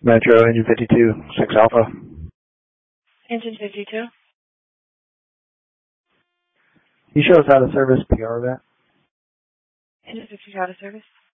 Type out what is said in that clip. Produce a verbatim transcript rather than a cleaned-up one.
Metro, engine fifty-two, six Alpha. Engine fifty-two. You show us out of service, P R event. Engine fifty-two out of service.